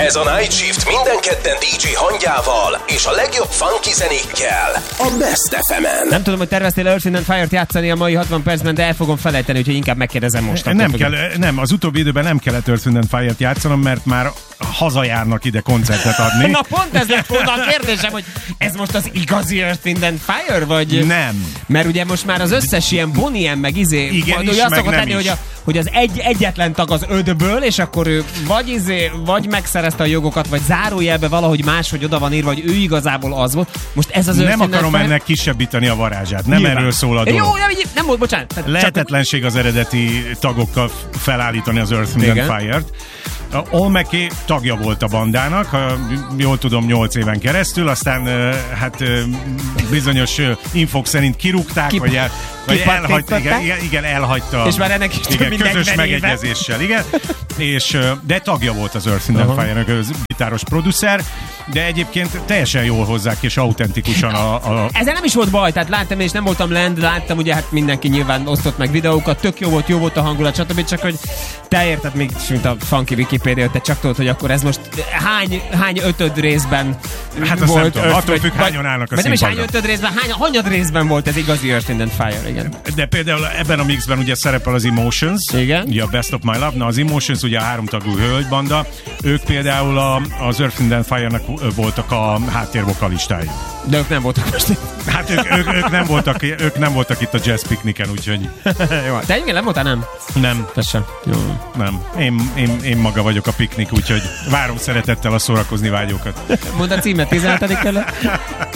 Ez a Night Shift minden kedden DJ Hangyával és a legjobb funky zenékkel a Best FM-en. Nem tudom, hogy terveztél Earth, Wind & Fire-t játszani a mai 60 percben, de el fogom felejteni, úgyhogy inkább megkérdezem most. Nem, az utóbbi időben nem kellett Earth, Wind & Fire-t játszanom, mert már hazajárnak ide koncertet adni. Na pont ez lett volna a kérdésem, hogy ez most az igazi Earth, Wind & Fire, vagy? Nem. Mert ugye most már az összes ilyen Boniem, meg igen is, azt meg szokott nem lenni, is. hogy az egyetlen tag az 5-ből, és akkor ő vagy megszerezte a jogokat, vagy zárójelbe valahogy máshogy oda van írva, vagy ő igazából az volt. Most ez az nem akarom ennek kisebbíteni a varázsát. Nem nyilván. Erről szól a dolog. Jó, nem volt, bocsánat. Lehetetlenség az eredeti tagokkal felállítani az Earth, Wind & Fire-t. Olmeké tagja volt a bandának, ha jól tudom, 8 éven keresztül, aztán bizonyos infok szerint kirúgták, vagy elhagyta, igen, elhagyta. És már ennek is közös megegyezéssel, igen. De tagja volt az Earth, Wind & Fire-nak, az gitáros producer, de egyébként teljesen jól hozzák és autentikusan Ezzel nem is volt baj, tehát láttam, és nem voltam láttam, ugye hát mindenki nyilván osztott meg videókat, tök jó volt a hangulat, stb. Csak hogy te érted még, mint a funky Wikipédia, te csak tudod, hogy akkor ez most hány ötöd részben hát volt. Nem tudom, attól függ, hányan állnak a színpadon. Nem is hány ötöd részben, hanyad részben volt ez igazi Earth, Wind & Fire, igen. De például ebben a mixben ugye szerepel az Emotions, igen. Ugye a Best of My Love, na az Emotions ugye a 3 tagú hölgybanda, ők például az Earth, Wind & Fire-nak voltak a háttérvokalistája. De ők nem voltak most itt. Hát ők nem voltak itt a Jazz Picnicen, úgyhogy... Jó, te igen, nem voltál, nem? Nem. Te sem. Jó. Nem. Én maga vagyok a piknik, úgyhogy várom szeretettel a szórakozni vágyókat. Mondd a címet, 17. kerület.